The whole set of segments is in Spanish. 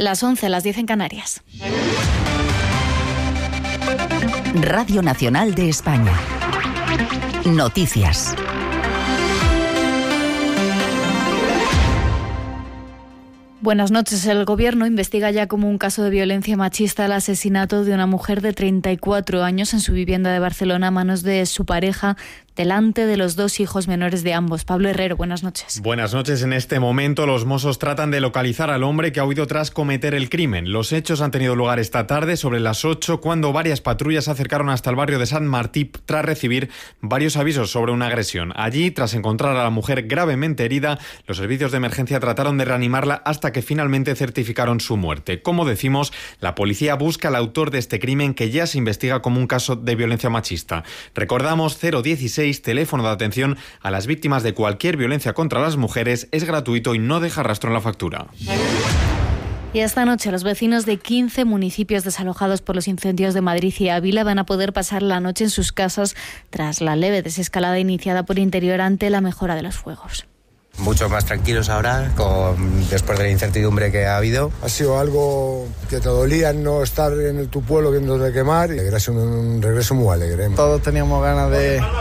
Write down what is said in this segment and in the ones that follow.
Las 11, las 10 en Canarias. Radio Nacional de España. Noticias. Buenas noches. El Gobierno investiga ya como un caso de violencia machista el asesinato de una mujer de 34 años en su vivienda de Barcelona a manos de su pareja, delante de los 2 hijos menores de ambos. Pablo Herrero, buenas noches. Buenas noches. En este momento los Mossos tratan de localizar al hombre que ha huido tras cometer el crimen. Los hechos han tenido lugar esta tarde sobre las 8, cuando varias patrullas se acercaron hasta el barrio de Sant Martí tras recibir varios avisos sobre una agresión. Allí, tras encontrar a la mujer gravemente herida, los servicios de emergencia trataron de reanimarla hasta que finalmente certificaron su muerte. Como decimos, la policía busca al autor de este crimen, que ya se investiga como un caso de violencia machista. Recordamos, 016, teléfono de atención a las víctimas de cualquier violencia contra las mujeres, es gratuito y no deja rastro en la factura. Y esta noche los vecinos de 15 municipios desalojados por los incendios de Madrid y Ávila van a poder pasar la noche en sus casas tras la leve desescalada iniciada por Interior ante la mejora de los fuegos. Mucho más tranquilos ahora, después de la incertidumbre que ha habido. Ha sido algo que te dolía no estar en tu pueblo viéndote quemar, y era un regreso muy alegre. Todos teníamos ganas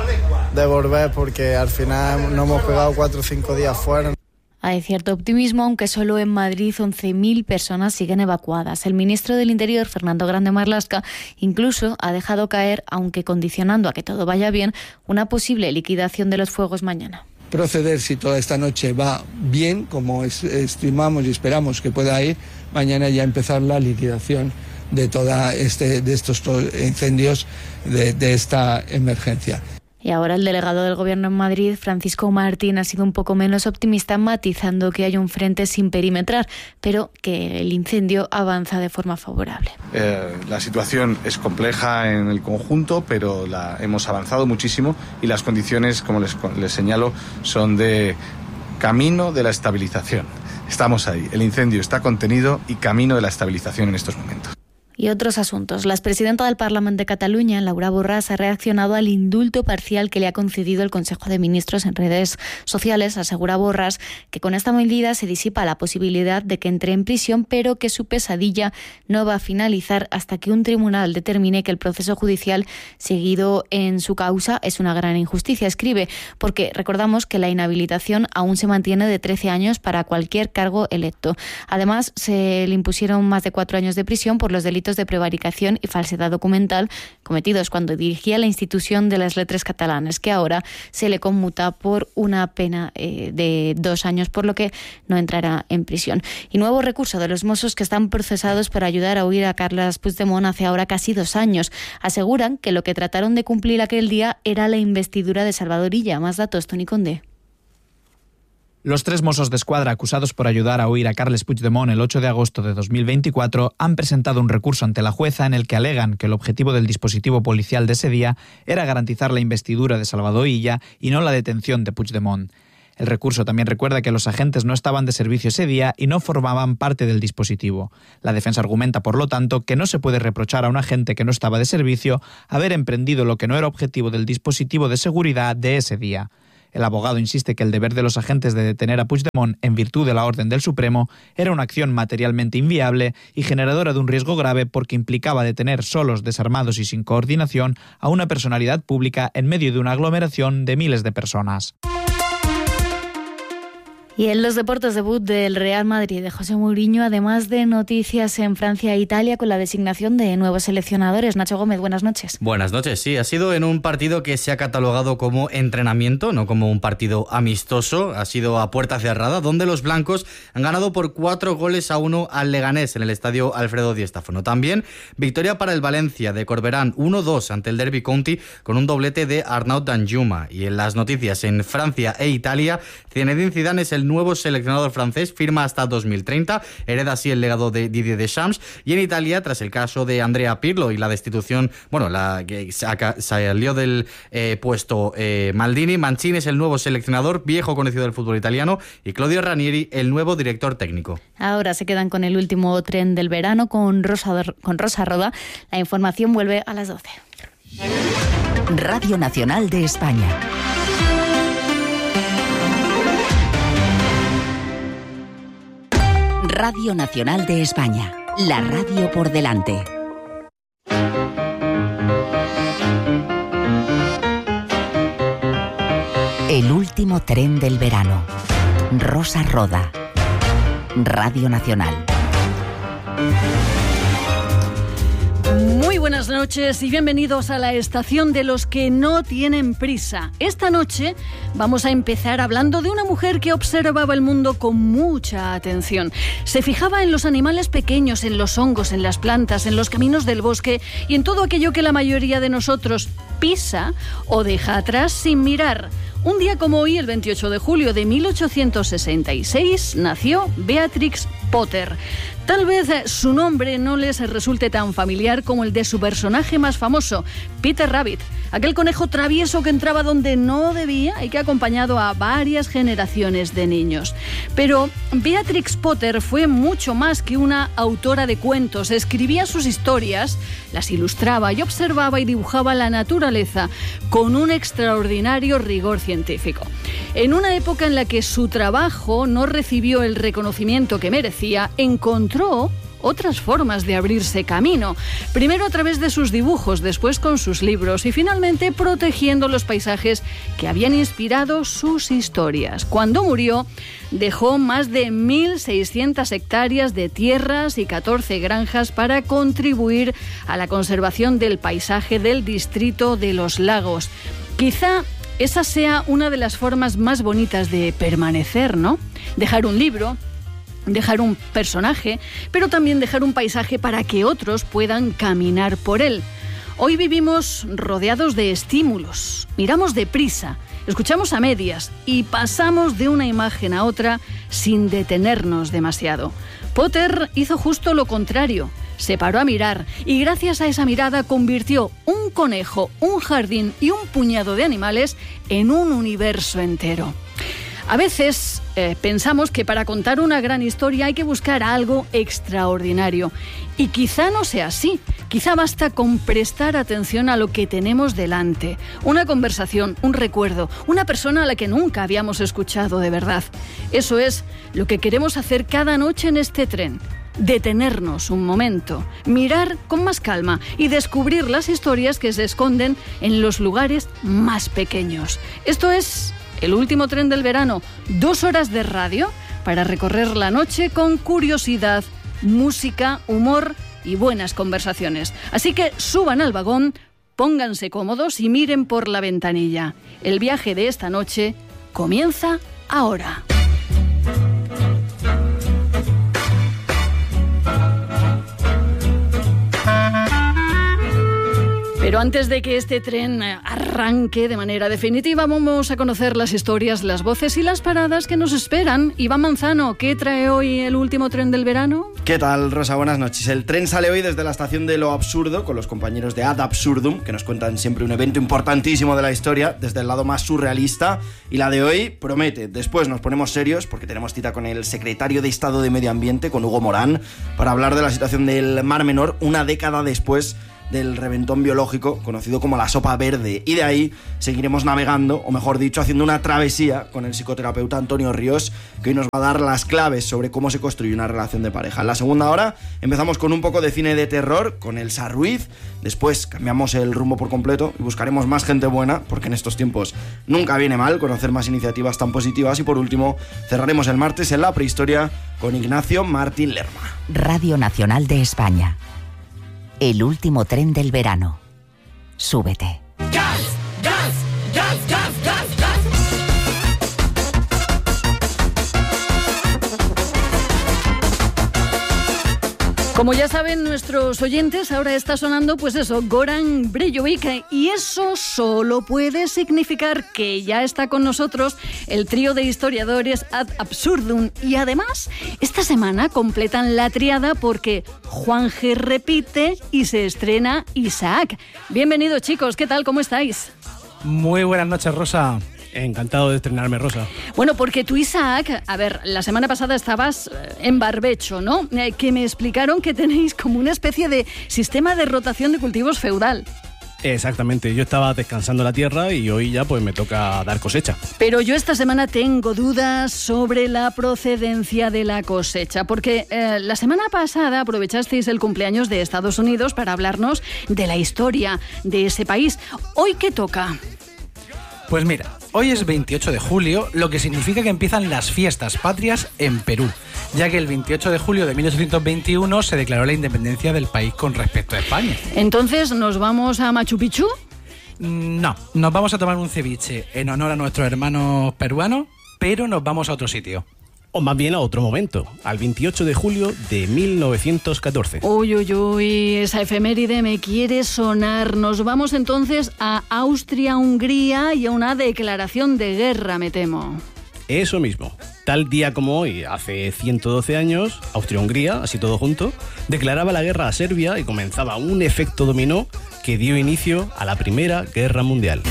de volver, porque al final nos hemos pegado 4 o 5 días fuera. Hay cierto optimismo, aunque solo en Madrid 11.000 personas siguen evacuadas. El ministro del Interior, Fernando Grande Marlaska, incluso ha dejado caer, aunque condicionando a que todo vaya bien, una posible liquidación de los fuegos mañana. Proceder, si toda esta noche va bien, como estimamos y esperamos que pueda ir, mañana ya empezar la liquidación de de estos incendios de esta emergencia. Y ahora el delegado del Gobierno en Madrid, Francisco Martín, ha sido un poco menos optimista, matizando que hay un frente sin perimetrar, pero que el incendio avanza de forma favorable. La situación es compleja en el conjunto, pero hemos avanzado muchísimo y las condiciones, como les señalo, son de camino de la estabilización. Estamos ahí, el incendio está contenido y camino de la estabilización en estos momentos. Y otros asuntos. La expresidenta del Parlamento de Cataluña, Laura Borràs, ha reaccionado al indulto parcial que le ha concedido el Consejo de Ministros en redes sociales. Asegura Borràs que con esta medida se disipa la posibilidad de que entre en prisión, pero que su pesadilla no va a finalizar hasta que un tribunal determine que el proceso judicial seguido en su causa es una gran injusticia. Escribe, porque recordamos que la inhabilitación aún se mantiene de 13 años para cualquier cargo electo. Además, se le impusieron más de 4 años de prisión por los delitos de prevaricación y falsedad documental cometidos cuando dirigía la institución de las letras catalanas, que ahora se le conmuta por una pena de 2 años, por lo que no entrará en prisión. Y nuevo recurso de los Mossos, que están procesados por ayudar a huir a Carles Puigdemont hace ahora casi 2 años. Aseguran que lo que trataron de cumplir aquel día era la investidura de Salvador Illa. Más datos, Toni Condé. Los 3 Mossos d'Esquadra acusados por ayudar a huir a Carles Puigdemont el 8 de agosto de 2024 han presentado un recurso ante la jueza en el que alegan que el objetivo del dispositivo policial de ese día era garantizar la investidura de Salvador Illa y no la detención de Puigdemont. El recurso también recuerda que los agentes no estaban de servicio ese día y no formaban parte del dispositivo. La defensa argumenta, por lo tanto, que no se puede reprochar a un agente que no estaba de servicio haber emprendido lo que no era objetivo del dispositivo de seguridad de ese día. El abogado insiste que el deber de los agentes de detener a Puigdemont en virtud de la orden del Supremo era una acción materialmente inviable y generadora de un riesgo grave, porque implicaba detener solos, desarmados y sin coordinación a una personalidad pública en medio de una aglomeración de miles de personas. Y en los deportes, debut del Real Madrid de José Mourinho, además de noticias en Francia e Italia con la designación de nuevos seleccionadores. Nacho Gómez, buenas noches. Buenas noches, sí, ha sido en un partido que se ha catalogado como entrenamiento, no como un partido amistoso. Ha sido a puerta cerrada, donde los blancos han ganado por 4-1 al Leganés en el estadio Alfredo Di Stéfano. También victoria para el Valencia de Corberán, 1-2 ante el Derby County con un doblete de Arnaud Danjuma. Y en las noticias en Francia e Italia, Zinedine Zidane es el nuevo seleccionador francés, firma hasta 2030, hereda así el legado de Didier Deschamps. Y en Italia, tras el caso de Andrea Pirlo y la destitución, la que salió del puesto Maldini, Mancini es el nuevo seleccionador, viejo conocido del fútbol italiano, y Claudio Ranieri el nuevo director técnico. Ahora se quedan con el último tren del verano con Rosa Roda. La información vuelve a las 12. Radio Nacional de España. Radio Nacional de España, la radio por delante. El último tren del verano. Rosa Roda. Radio Nacional. Muy buenas noches y bienvenidos a la estación de los que no tienen prisa. Esta noche vamos a empezar hablando de una mujer que observaba el mundo con mucha atención. Se fijaba en los animales pequeños, en los hongos, en las plantas, en los caminos del bosque y en todo aquello que la mayoría de nosotros pisa o deja atrás sin mirar. Un día como hoy, el 28 de julio de 1866, nació Beatrix Potter. Tal vez su nombre no les resulte tan familiar como el de su personaje más famoso, Peter Rabbit, aquel conejo travieso que entraba donde no debía y que ha acompañado a varias generaciones de niños. Pero Beatrix Potter fue mucho más que una autora de cuentos. Escribía sus historias, las ilustraba y observaba y dibujaba la naturaleza con un extraordinario rigor científico. En una época en la que su trabajo no recibió el reconocimiento que merecía, encontró otras formas de abrirse camino. Primero a través de sus dibujos, después con sus libros y finalmente protegiendo los paisajes que habían inspirado sus historias. Cuando murió, dejó más de 1.600 hectáreas de tierras y 14 granjas para contribuir a la conservación del paisaje del distrito de Los Lagos. Quizá esa sea una de las formas más bonitas de permanecer, ¿no? Dejar un libro, dejar un personaje, pero también dejar un paisaje para que otros puedan caminar por él. Hoy vivimos rodeados de estímulos, miramos deprisa, escuchamos a medias y pasamos de una imagen a otra sin detenernos demasiado. Potter hizo justo lo contrario. Se paró a mirar y gracias a esa mirada convirtió un conejo, un jardín y un puñado de animales en un universo entero. A veces pensamos que para contar una gran historia hay que buscar algo extraordinario. Y quizá no sea así. Quizá basta con prestar atención a lo que tenemos delante. Una conversación, un recuerdo, una persona a la que nunca habíamos escuchado de verdad. Eso es lo que queremos hacer cada noche en este tren. Detenernos un momento, mirar con más calma y descubrir las historias que se esconden en los lugares más pequeños. Esto es El último tren del verano, 2 horas de radio para recorrer la noche con curiosidad, música, humor y buenas conversaciones. Así que suban al vagón, pónganse cómodos y miren por la ventanilla. El viaje de esta noche comienza ahora. Pero antes de que este tren arranque de manera definitiva, vamos a conocer las historias, las voces y las paradas que nos esperan. Iván Manzano, ¿qué trae hoy el último tren del verano? ¿Qué tal, Rosa? Buenas noches. El tren sale hoy desde la estación de Lo Absurdo con los compañeros de Ad Absurdum, que nos cuentan siempre un evento importantísimo de la historia desde el lado más surrealista. Y la de hoy promete. Después nos ponemos serios porque tenemos cita con el secretario de Estado de Medio Ambiente, con Hugo Morán, para hablar de la situación del Mar Menor una década después del reventón biológico conocido como la sopa verde, y de ahí seguiremos navegando, o mejor dicho, haciendo una travesía con el psicoterapeuta Antonio Ríos, que hoy nos va a dar las claves sobre cómo se construye una relación de pareja. En la segunda hora empezamos con un poco de cine de terror con Elsa Ruiz, después cambiamos el rumbo por completo y buscaremos más gente buena, porque en estos tiempos nunca viene mal conocer más iniciativas tan positivas, y por último cerraremos el martes en la prehistoria con Ignacio Martín Lerma. Radio Nacional de España. El último tren del verano. Súbete. ¡Gas! ¡Gas! ¡Gas! ¡Gas! ¡Gas! ¡Gas! Como ya saben nuestros oyentes, ahora está sonando, pues eso, Goran Brejovic, y eso solo puede significar que ya está con nosotros el trío de historiadores Ad Absurdum, y además esta semana completan la triada porque Juanje repite y se estrena Isaac. Bienvenidos, chicos, ¿qué tal? ¿Cómo estáis? Muy buenas noches, Rosa. Encantado de estrenarme, Rosa. Bueno, porque tú, Isaac, a ver, la semana pasada estabas en barbecho, ¿no? Que me explicaron que tenéis como una especie de sistema de rotación de cultivos feudal. Exactamente, yo estaba descansando la tierra y hoy ya pues me toca dar cosecha. Pero yo esta semana tengo dudas sobre la procedencia de la cosecha, porque la semana pasada aprovechasteis el cumpleaños de Estados Unidos para hablarnos de la historia de ese país. ¿Hoy qué toca? Pues mira, hoy es 28 de julio, lo que significa que empiezan las fiestas patrias en Perú, ya que el 28 de julio de 1821 se declaró la independencia del país con respecto a España. Entonces, ¿nos vamos a Machu Picchu? No, nos vamos a tomar un ceviche en honor a nuestros hermanos peruanos, pero nos vamos a otro sitio. O más bien a otro momento, al 28 de julio de 1914. Uy, esa efeméride me quiere sonar. Nos vamos entonces a Austria-Hungría y a una declaración de guerra, me temo. Eso mismo. Tal día como hoy, hace 112 años, Austria-Hungría, así todo junto, declaraba la guerra a Serbia y comenzaba un efecto dominó que dio inicio a la Primera Guerra Mundial.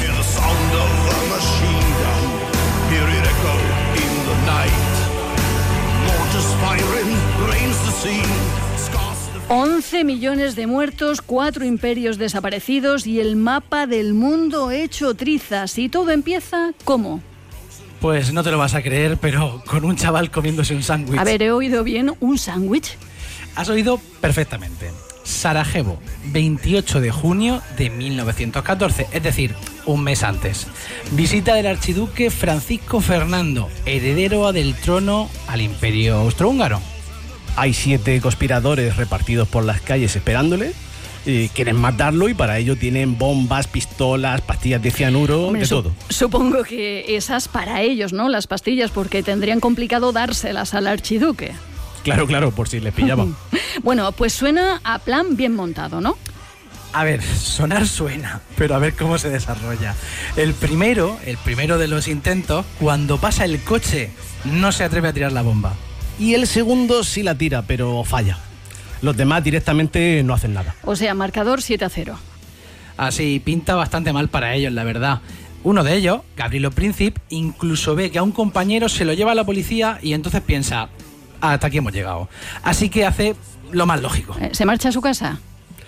11 millones de muertos, 4 imperios desaparecidos y el mapa del mundo hecho trizas. ¿Y todo empieza cómo? Pues no te lo vas a creer, pero con un chaval comiéndose un sándwich. A ver, ¿he oído bien? ¿Un sándwich? Has oído perfectamente. Sarajevo, 28 de junio de 1914, es decir, un mes antes. Visita del archiduque Francisco Fernando, heredero del trono al Imperio Austrohúngaro. Hay 7 conspiradores repartidos por las calles esperándole. Quieren matarlo y para ello tienen bombas, pistolas, pastillas de cianuro, hombre, de todo. Supongo que esas para ellos, ¿no? Las pastillas, porque tendrían complicado dárselas al archiduque. Claro, por si les pillaban. Bueno, pues suena a plan bien montado, ¿no? A ver, sonar suena, pero a ver cómo se desarrolla. El primero de los intentos, cuando pasa el coche, no se atreve a tirar la bomba. Y el segundo sí la tira, pero falla. Los demás directamente no hacen nada. O sea, marcador 7-0. Así, pinta bastante mal para ellos, la verdad. Uno de ellos, Gabrielo Príncipe, incluso ve que a un compañero se lo lleva a la policía y entonces piensa, hasta aquí hemos llegado. Así que hace lo más lógico. ¿Se marcha a su casa?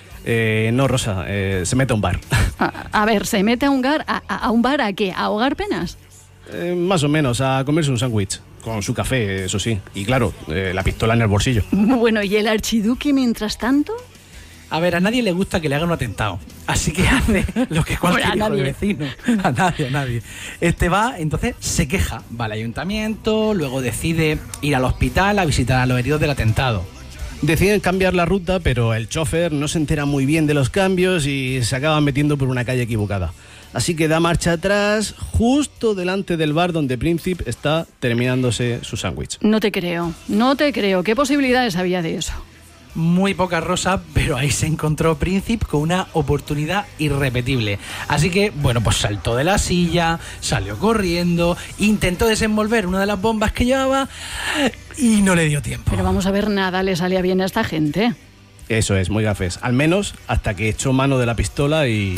No, Rosa, se mete a un bar. A ver, ¿se mete a un bar? ¿A un bar a qué? ¿A ahogar penas? Más o menos, a comerse un sándwich. Con su café, eso sí. Y claro, la pistola en el bolsillo. Bueno, ¿y el archiduque mientras tanto? A ver, a nadie le gusta que le hagan un atentado. Así que hace lo que cualquier hijo de vecino. A nadie. Va, entonces se queja. Va al ayuntamiento, luego decide ir al hospital a visitar a los heridos del atentado. Deciden cambiar la ruta, pero el chofer no se entera muy bien de los cambios y se acaba metiendo por una calle equivocada. Así que da marcha atrás justo delante del bar donde Príncipe está terminándose su sándwich. No te creo. ¿Qué posibilidades había de eso? Muy poca, Rosa, pero ahí se encontró Príncipe con una oportunidad irrepetible. Así que, bueno, pues saltó de la silla, salió corriendo, intentó desenvolver una de las bombas que llevaba y no le dio tiempo. Pero vamos a ver, nada le salía bien a esta gente. Eso es, muy gafes. Al menos hasta que echó mano de la pistola y...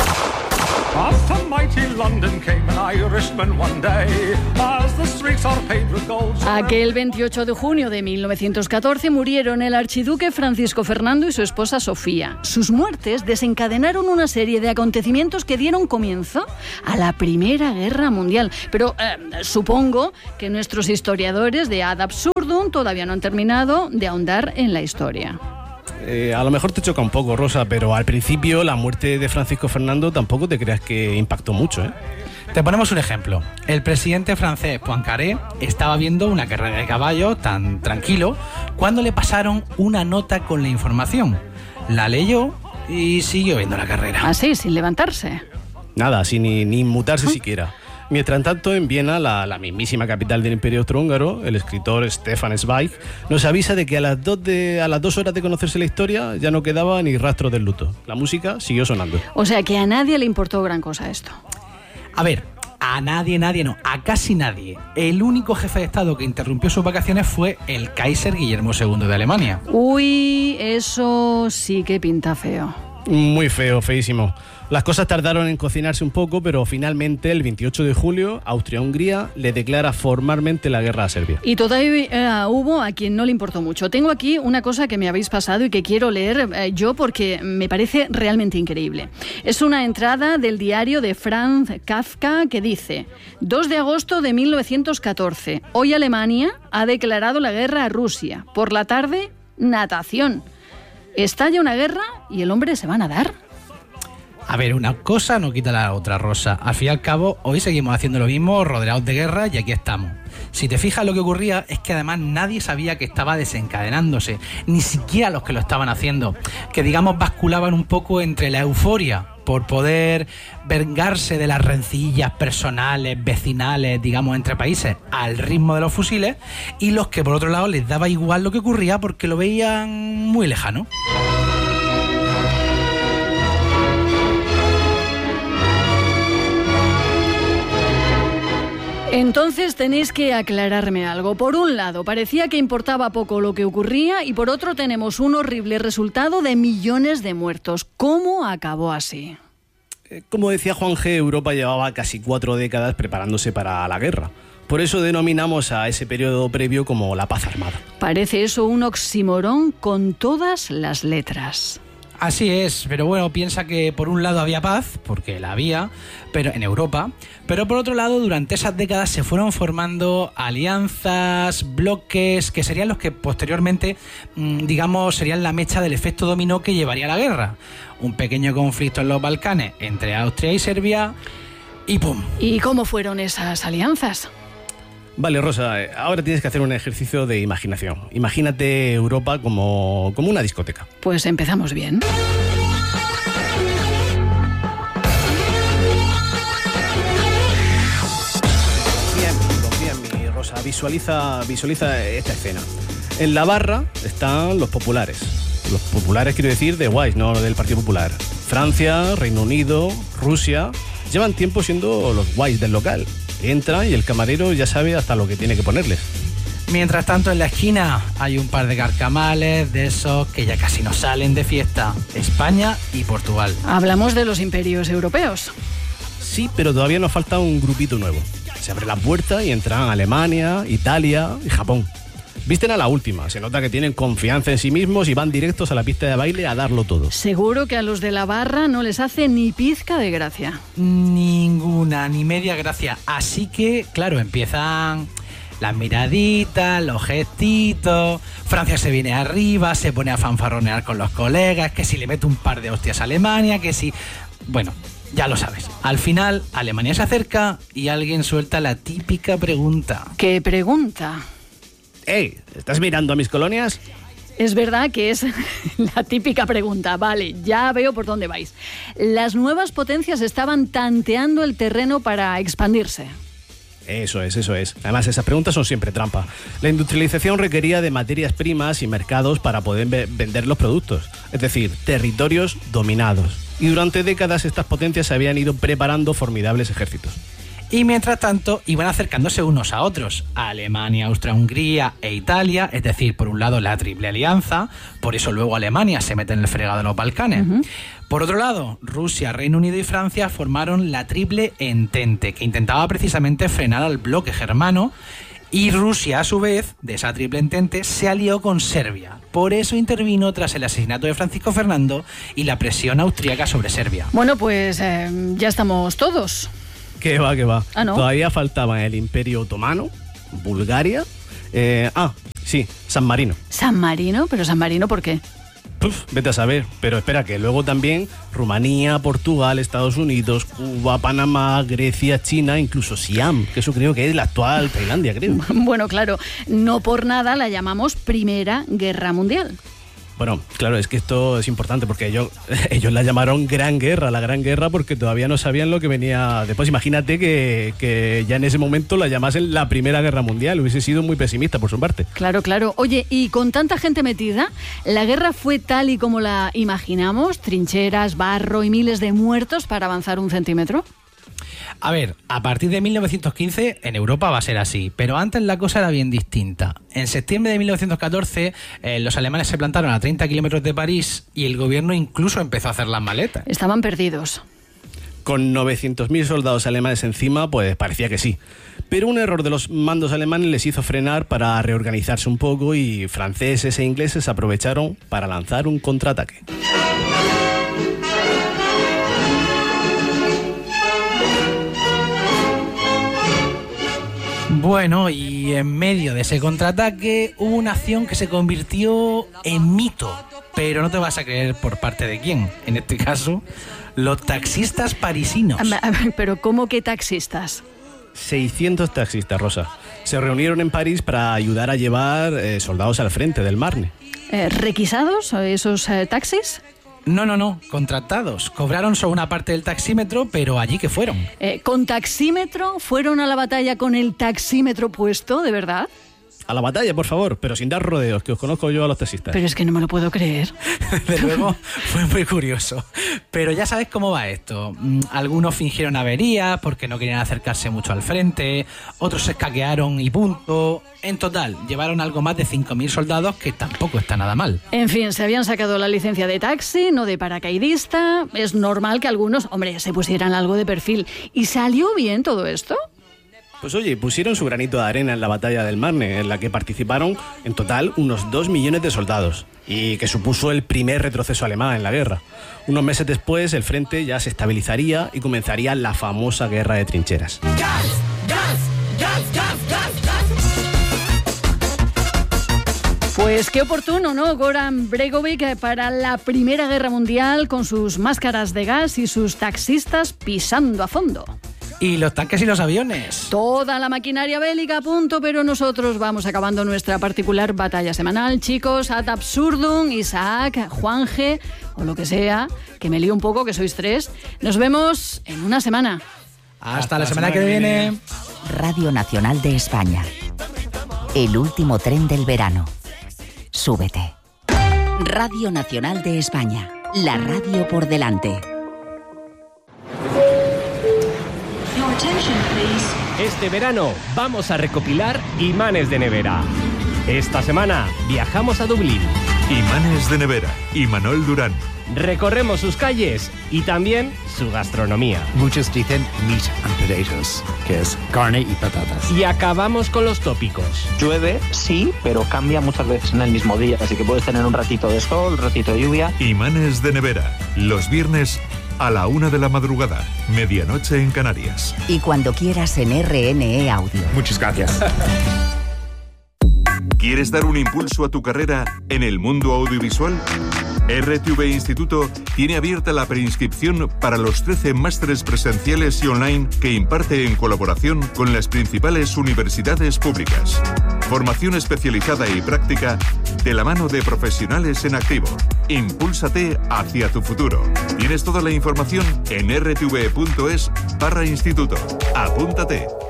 Aquel 28 de junio de 1914 murieron el archiduque Francisco Fernando y su esposa Sofía. Sus muertes desencadenaron una serie de acontecimientos que dieron comienzo a la Primera Guerra Mundial. Pero supongo que nuestros historiadores de ad absurdum todavía no han terminado de ahondar en la historia. A lo mejor te choca un poco, Rosa, pero al principio la muerte de Francisco Fernando tampoco te creas que impactó mucho, ¿eh? Te ponemos un ejemplo. El presidente francés Poincaré estaba viendo una carrera de caballos tan tranquilo cuando le pasaron una nota con la información. La leyó y siguió viendo la carrera. Así, sin levantarse. Nada, sin ni inmutarse siquiera. Mientras tanto, en Viena, la mismísima capital del Imperio Austrohúngaro, el escritor Stefan Zweig nos avisa de que a las 2 horas de conocerse la historia ya no quedaba ni rastro del luto. La música siguió sonando. O sea que a nadie le importó gran cosa esto. A ver, a nadie no, a casi nadie. El único jefe de Estado que interrumpió sus vacaciones fue el Kaiser Guillermo II de Alemania. Uy, eso sí que pinta feo. Muy feo, feísimo. Las cosas tardaron en cocinarse un poco, pero finalmente el 28 de julio Austria-Hungría le declara formalmente la guerra a Serbia. Y todavía hubo a quien no le importó mucho. Tengo aquí una cosa que me habéis pasado y que quiero leer yo porque me parece realmente increíble. Es una entrada del diario de Franz Kafka que dice: 2 de agosto de 1914. Hoy Alemania ha declarado la guerra a Rusia. Por la tarde, natación. Estalla una guerra y el hombre se va a nadar. A ver, una cosa no quita la otra, Rosa. Al fin y al cabo, hoy seguimos haciendo lo mismo, rodeados de guerra, y aquí estamos. Si te fijas, lo que ocurría es que además nadie sabía que estaba desencadenándose, ni siquiera los que lo estaban haciendo, que digamos basculaban un poco entre la euforia por poder vengarse de las rencillas personales, vecinales, digamos, entre países, al ritmo de los fusiles, y los que por otro lado les daba igual lo que ocurría porque lo veían muy lejano. Entonces tenéis que aclararme algo. Por un lado, parecía que importaba poco lo que ocurría y por otro tenemos un horrible resultado de millones de muertos. ¿Cómo acabó así? Como decía Juan G., Europa llevaba casi 4 décadas preparándose para la guerra. Por eso denominamos a ese periodo previo como la paz armada. Parece eso un oxímoron con todas las letras. Así es, pero bueno, piensa que por un lado había paz, porque la había, pero en Europa, pero por otro lado durante esas décadas se fueron formando alianzas, bloques, que serían los que posteriormente, digamos, serían la mecha del efecto dominó que llevaría a la guerra. Un pequeño conflicto en los Balcanes entre Austria y Serbia y ¡pum! ¿Y cómo fueron esas alianzas? Vale, Rosa, ahora tienes que hacer un ejercicio de imaginación. Imagínate Europa como una discoteca. Pues empezamos bien. Confía en mí, Rosa. Visualiza esta escena. En la barra están los populares. Los populares quiero decir de guays, no del Partido Popular. Francia, Reino Unido, Rusia llevan tiempo siendo los guays del local. Entra y el camarero ya sabe hasta lo que tiene que ponerles. Mientras tanto, en la esquina hay un par de carcamales de esos que ya casi no salen de fiesta. España y Portugal. Hablamos de los imperios europeos. Sí, pero todavía nos falta un grupito nuevo. Se abre la puerta y entran Alemania, Italia y Japón. Visten a la última, se nota que tienen confianza en sí mismos y van directos a la pista de baile a darlo todo. Seguro que a los de la barra no les hace ni pizca de gracia. Ninguna, ni media gracia. Así que, claro, empiezan las miraditas, los gestitos. Francia se viene arriba, se pone a fanfarronear con los colegas, que si le mete un par de hostias a Alemania, que si... Bueno, ya lo sabes. Al final, Alemania se acerca y alguien suelta la típica pregunta. ¿Qué pregunta? ¡Ey! ¿Estás mirando a mis colonias? Es verdad que es la típica pregunta. Vale, ya veo por dónde vais. Las nuevas potencias estaban tanteando el terreno para expandirse. Eso es. Además, esas preguntas son siempre trampa. La industrialización requería de materias primas y mercados para poder vender los productos. Es decir, territorios dominados. Y durante décadas estas potencias se habían ido preparando formidables ejércitos. Y mientras tanto iban acercándose unos a otros, a Alemania, Austria-Hungría e Italia, es decir, por un lado la Triple Alianza, por eso luego Alemania se mete en el fregado de los Balcanes. Por otro lado, Rusia, Reino Unido y Francia formaron la Triple Entente, que intentaba precisamente frenar al bloque germano, y Rusia, a su vez, de esa Triple Entente, se alió con Serbia. Por eso intervino tras el asesinato de Francisco Fernando y la presión austríaca sobre Serbia. Bueno, pues ya estamos todos. ¿Qué va? Ah, ¿no? Todavía faltaban el Imperio Otomano, Bulgaria... sí, San Marino. ¿San Marino? ¿Pero San Marino por qué? Vete a saber, pero espera, que luego también Rumanía, Portugal, Estados Unidos, Cuba, Panamá, Grecia, China, incluso Siam, que eso creo que es la actual Tailandia, creo. Bueno, claro, no por nada la llamamos Primera Guerra Mundial. Bueno, claro, es que esto es importante porque ellos la llamaron Gran Guerra, la Gran Guerra, porque todavía no sabían lo que venía después. Imagínate que ya en ese momento la llamasen la Primera Guerra Mundial, hubiese sido muy pesimista por su parte. Claro. Oye, y con tanta gente metida, ¿la guerra fue tal y como la imaginamos? ¿Trincheras, barro y miles de muertos para avanzar un centímetro? A ver, a partir de 1915 en Europa va a ser así, pero antes la cosa era bien distinta. En septiembre de 1914 los alemanes se plantaron a 30 kilómetros de París y el gobierno incluso empezó a hacer las maletas. Estaban perdidos. Con 900.000 soldados alemanes encima, pues parecía que sí. Pero un error de los mandos alemanes les hizo frenar para reorganizarse un poco y franceses e ingleses aprovecharon para lanzar un contraataque. Bueno, y en medio de ese contraataque hubo una acción que se convirtió en mito. Pero no te vas a creer por parte de quién. En este caso, los taxistas parisinos. A ver, pero ¿cómo que taxistas? 600 taxistas, Rosa. Se reunieron en París para ayudar a llevar soldados al frente del Marne. ¿Requisados esos taxis? No, contratados. Cobraron solo una parte del taxímetro, pero allí que fueron. ¿Con taxímetro? ¿Fueron a la batalla con el taxímetro puesto, de verdad? A la batalla, por favor, pero sin dar rodeos, que os conozco yo a los taxistas. Pero es que no me lo puedo creer. De luego, fue muy curioso. Pero ya sabes cómo va esto. Algunos fingieron averías porque no querían acercarse mucho al frente, otros se escaquearon y punto. En total, llevaron algo más de 5.000 soldados, que tampoco está nada mal. En fin, se habían sacado la licencia de taxi, no de paracaidista. Es normal que algunos, se pusieran algo de perfil. ¿Y salió bien todo esto? Pues oye, pusieron su granito de arena en la batalla del Marne, en la que participaron en total unos 2 millones de soldados, y que supuso el primer retroceso alemán en la guerra. Unos meses después, el frente ya se estabilizaría y comenzaría la famosa guerra de trincheras. Pues qué oportuno, ¿no? Goran Bregovic para la Primera Guerra Mundial, con sus máscaras de gas y sus taxistas pisando a fondo. Y los tanques y los aviones. Toda la maquinaria bélica a punto, pero nosotros vamos acabando nuestra particular batalla semanal. Chicos, ad absurdum, Isaac, Juanje, o lo que sea, que me lío un poco, que sois 3. Nos vemos en una semana. Hasta la semana que viene. Radio Nacional de España. El último tren del verano. Súbete. Radio Nacional de España. La radio por delante. Este verano vamos a recopilar imanes de nevera. Esta semana viajamos a Dublín. Imanes de nevera. Imanol Durán. Recorremos sus calles y también su gastronomía. Muchos dicen meat and potatoes, que es carne y patatas. Y acabamos con los tópicos. Llueve, sí, pero cambia muchas veces en el mismo día, así que puedes tener un ratito de sol, un ratito de lluvia. Imanes de nevera. Los viernes a la 1 de la madrugada, medianoche en Canarias. Y cuando quieras en RNE Audio. Muchas gracias. ¿Quieres dar un impulso a tu carrera en el mundo audiovisual? RTV Instituto tiene abierta la preinscripción para los 13 másteres presenciales y online que imparte en colaboración con las principales universidades públicas. Formación especializada y práctica de la mano de profesionales en activo. Impúlsate hacia tu futuro. Tienes toda la información en rtv.es/instituto. Apúntate.